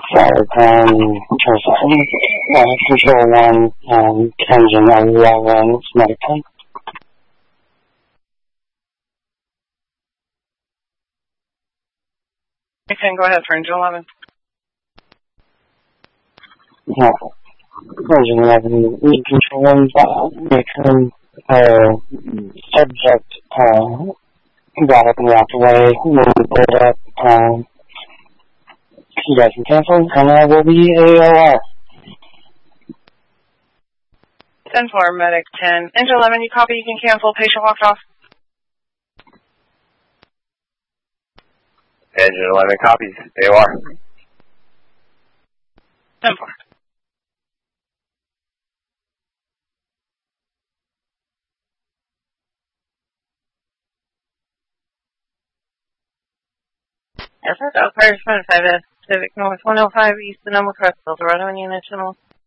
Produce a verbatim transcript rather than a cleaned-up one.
Fire Pound, uh, Control one, um, Engine eleven, Medic ten. ten, go ahead for Engine eleven. No. Engine eleven, Control one, uh, Medic ten, uh, subject, uh, got up and walked away, when we pulled up, um, you guys can cancel, and I will be A O R. ten four, Medic ten. Engine eleven, you copy, you can cancel, patient walked off. Engine eleven copies, A O R. ten four. Yes, that's Fire Responder five S, Civic North one oh five East Sonoma Crest, Eldorado, Indiana Channel.